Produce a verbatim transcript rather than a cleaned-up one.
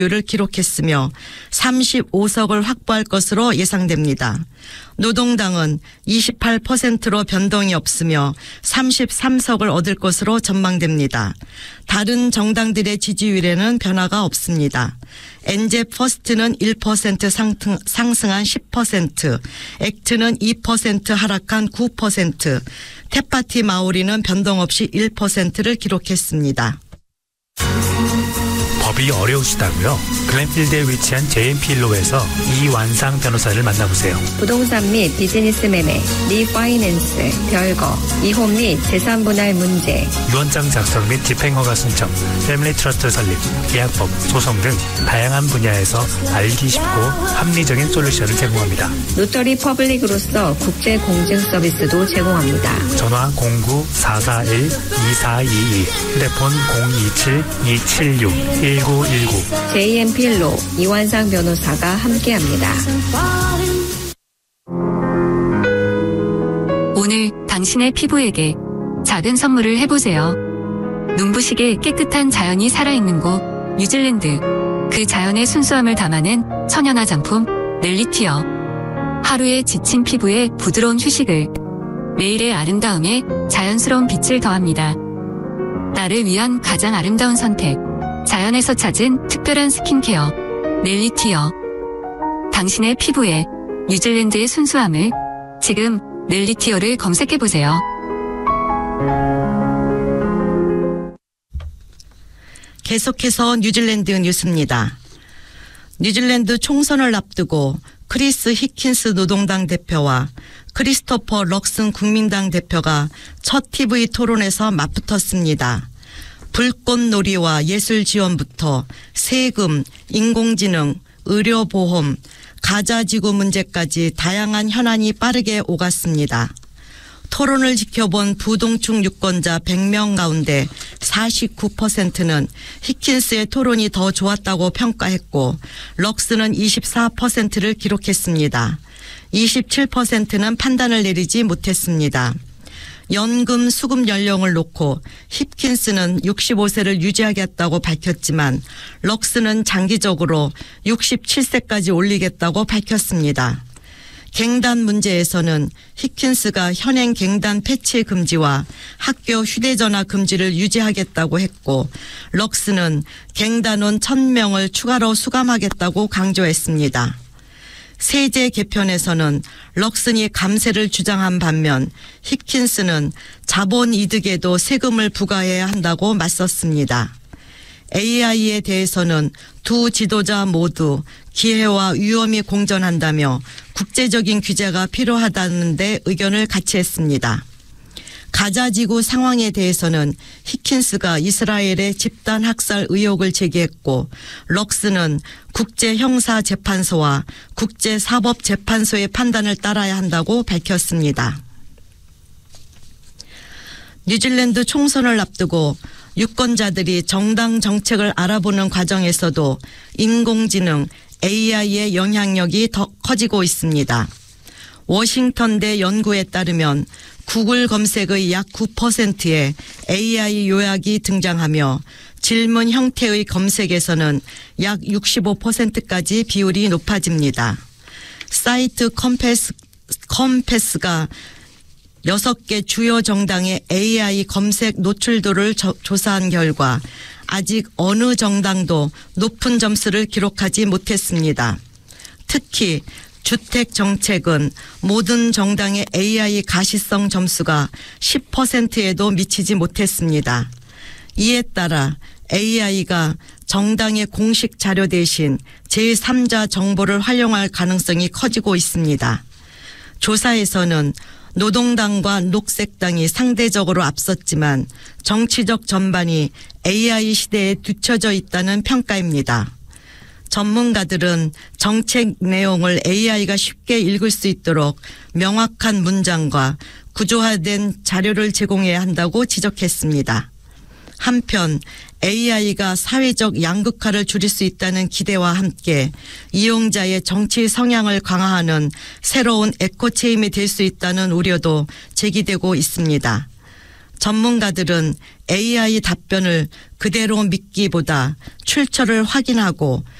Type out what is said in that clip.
를 기록했으며 삼십오 석을 확보할 것으로 예상됩니다. 노동당은 이십팔 퍼센트로 변동이 없으며 삼십삼 석을 얻을 것으로 전망됩니다. 다른 정당들의 지지율에는 변화가 없습니다. 엔제 퍼스트는 일 퍼센트 상승, 상승한 십 퍼센트, 액트는 이 퍼센트 하락한 구 퍼센트, 텟파티 마오리는 변동 없이 일 퍼센트를 기록했습니다. 법이 어려우시다고요? 글렌필드에 위치한 제이엠필로에서 이완상 변호사를 만나보세요. 부동산 및 비즈니스 매매, 리파이낸스, 별거, 이혼 및 재산 분할 문제, 유언장 작성 및 집행허가 신청, 패밀리 트러스트 설립, 계약법, 소송 등 다양한 분야에서 알기 쉽고 합리적인 솔루션을 제공합니다. 노터리 퍼블릭으로서 국제 공증 서비스도 제공합니다. 전화 공구 사사일 이사이이, 휴대폰 공이칠 이칠육 일구일구. 제이엠필로 이완상 변호사가 함께합니다. 오늘 당신의 피부에게 작은 선물을 해보세요. 눈부시게 깨끗한 자연이 살아있는 곳 뉴질랜드. 그 자연의 순수함을 담아낸 천연 화장품 넬리티어. 하루의 지친 피부에 부드러운 휴식을, 매일의 아름다움에 자연스러운 빛을 더합니다. 나를 위한 가장 아름다운 선택, 자연에서 찾은 특별한 스킨케어 넬리티어. 당신의 피부에 뉴질랜드의 순수함을. 지금 넬리티어를 검색해보세요. 계속해서 뉴질랜드 뉴스입니다. 뉴질랜드 총선을 앞두고 크리스 히킨스 노동당 대표와 크리스토퍼 럭슨 국민당 대표가 첫 티비 토론에서 맞붙었습니다. 불꽃놀이와 예술 지원부터 세금, 인공지능, 의료보험, 가자지구 문제까지 다양한 현안이 빠르게 오갔습니다. 토론을 지켜본 부동층 유권자 백 명 가운데 사십구 퍼센트는 히킨스의 토론이 더 좋았다고 평가했고 럭스는 이십사 퍼센트를 기록했습니다. 이십칠 퍼센트는 판단을 내리지 못했습니다. 연금 수급 연령을 놓고 히킨스는 육십오 세를 유지하겠다고 밝혔지만 럭스는 장기적으로 육십칠 세까지 올리겠다고 밝혔습니다. 갱단 문제에서는 히킨스가 현행 갱단 패치 금지와 학교 휴대전화 금지를 유지하겠다고 했고 럭스는 갱단원 천 명을 추가로 수감하겠다고 강조했습니다. 세제 개편에서는 럭슨이 감세를 주장한 반면 히킨스는 자본 이득에도 세금을 부과해야 한다고 맞섰습니다. 에이아이에 대해서는 두 지도자 모두 기회와 위험이 공존한다며 국제적인 규제가 필요하다는 데 의견을 같이 했습니다. 가자지구 상황에 대해서는 히킨스가 이스라엘의 집단 학살 의혹을 제기했고 럭스는 국제형사재판소와 국제사법재판소의 판단을 따라야 한다고 밝혔습니다. 뉴질랜드 총선을 앞두고 유권자들이 정당 정책을 알아보는 과정에서도 인공지능 에이아이의 영향력이 더 커지고 있습니다. 워싱턴대 연구에 따르면 구글 검색의 약 구 퍼센트에 에이아이 요약이 등장하며 질문 형태의 검색에서는 약 육십오 퍼센트까지 비율이 높아집니다. 사이트 컴패스, 컴패스가 여섯 개 주요 정당의 에이아이 검색 노출도를 저, 조사한 결과 아직 어느 정당도 높은 점수를 기록하지 못했습니다. 특히 주택 정책은 모든 정당의 에이아이 가시성 점수가 십 퍼센트에도 미치지 못했습니다. 이에 따라 에이아이가 정당의 공식 자료 대신 제삼자 정보를 활용할 가능성이 커지고 있습니다. 조사에서는 노동당과 녹색당이 상대적으로 앞섰지만 정치적 전반이 에이아이 시대에 뒤처져 있다는 평가입니다. 전문가들은 정책 내용을 에이아이가 쉽게 읽을 수 있도록 명확한 문장과 구조화된 자료를 제공해야 한다고 지적했습니다. 한편 에이아이가 사회적 양극화를 줄일 수 있다는 기대와 함께 이용자의 정치 성향을 강화하는 새로운 에코체인이 될 수 있다는 우려도 제기되고 있습니다. 전문가들은 에이아이 답변을 그대로 믿기보다 출처를 확인하고